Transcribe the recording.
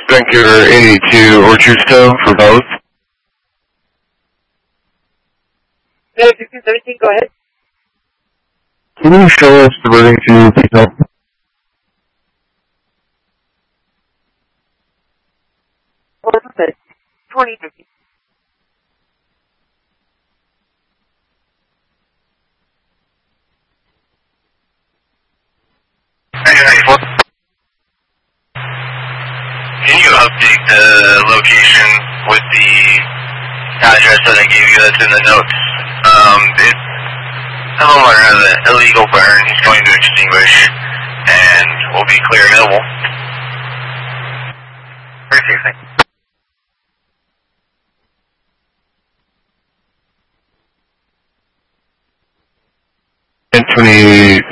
Vancouver 82 Orchardstown for both. 1517, go ahead. Can you show us the wording to pick up? Okay. 2050. Can you update the location with the address that I gave you that's in the notes? The homeowner has an illegal burn he's going to extinguish and will be clear available. Perfect. And